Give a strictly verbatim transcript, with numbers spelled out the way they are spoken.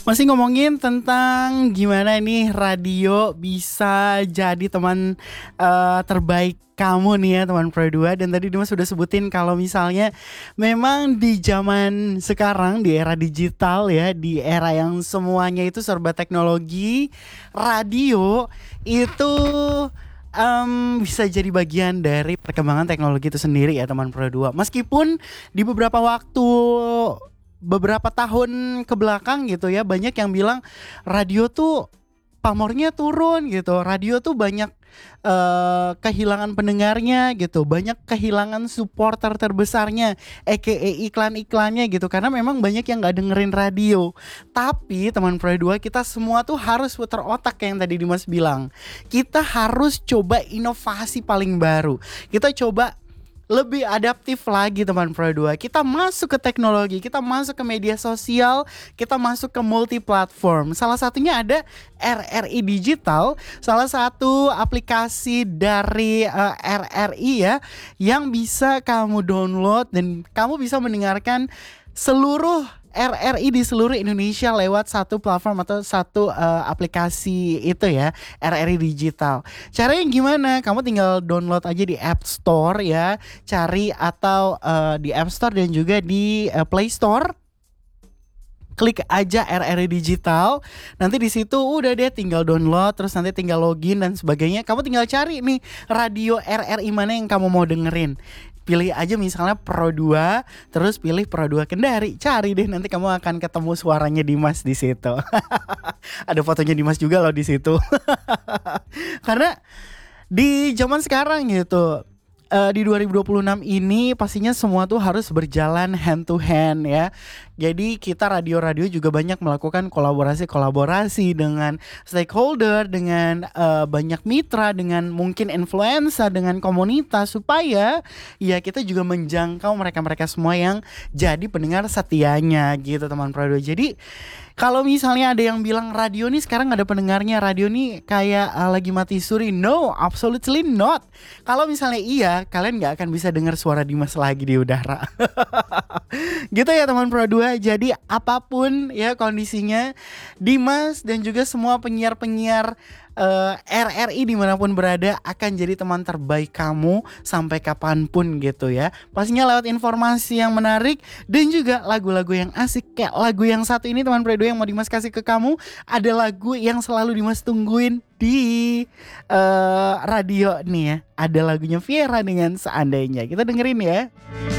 Masih ngomongin tentang gimana nih radio bisa jadi teman eh, terbaik kamu nih ya teman Pro dua. Dan tadi Dimas sudah sebutin kalau misalnya memang di zaman sekarang, di era digital ya, di era yang semuanya itu serba teknologi, radio itu em, bisa jadi bagian dari perkembangan teknologi itu sendiri ya teman Pro dua. Meskipun di beberapa waktu, beberapa tahun ke belakang gitu ya, banyak yang bilang radio tuh pamornya turun gitu. Radio tuh banyak eh, kehilangan pendengarnya gitu, banyak kehilangan supporter terbesarnya, aka iklan-iklannya gitu, karena memang banyak yang nggak dengerin radio. Tapi teman Pro dua, kita semua tuh harus putar otak kayak yang tadi Dimas bilang. Kita harus coba inovasi paling baru. Kita coba lebih adaptif lagi teman Pro dua. Kita masuk ke teknologi, kita masuk ke media sosial, kita masuk ke multi platform. Salah satunya ada R R I Digital, salah satu aplikasi dari uh, R R I ya, yang bisa kamu download dan kamu bisa mendengarkan seluruh R R I di seluruh Indonesia lewat satu platform atau satu uh, aplikasi itu ya, R R I Digital. Caranya gimana? Kamu tinggal download aja di App Store ya, cari atau uh, di App Store dan juga di uh, Play Store. Klik aja R R I Digital. Nanti di situ udah deh tinggal download, terus nanti tinggal login dan sebagainya. Kamu tinggal cari nih radio R R I mana yang kamu mau dengerin. Pilih aja misalnya Pro dua, terus pilih Pro dua Kendari. Cari deh, nanti kamu akan ketemu suaranya Dimas di situ. Ada fotonya Dimas juga loh di situ. Karena di zaman sekarang gitu, uh, di dua ribu dua puluh enam ini pastinya semua tuh harus berjalan hand to hand ya. Jadi kita radio-radio juga banyak melakukan kolaborasi-kolaborasi dengan stakeholder, dengan uh, banyak mitra, dengan mungkin influencer, dengan komunitas, supaya ya kita juga menjangkau mereka-mereka semua yang jadi pendengar setianya gitu teman Pro dua. Jadi kalau misalnya ada yang bilang radio nih sekarang gak ada pendengarnya, radio nih kayak uh, lagi mati suri, no, absolutely not. Kalau misalnya iya, kalian gak akan bisa dengar suara Dimas lagi di udara. Gitu ya teman Pro dua. Jadi apapun ya kondisinya, Dimas dan juga semua penyiar-penyiar uh, R R I dimanapun berada akan jadi teman terbaik kamu sampai kapanpun gitu ya. Pastinya lewat informasi yang menarik dan juga lagu-lagu yang asik. Kayak lagu yang satu ini teman Pro dua yang mau Dimas kasih ke kamu, ada lagu yang selalu Dimas tungguin di uh, radio nih ya. Ada lagunya Viera dengan Seandainya. Kita dengerin ya.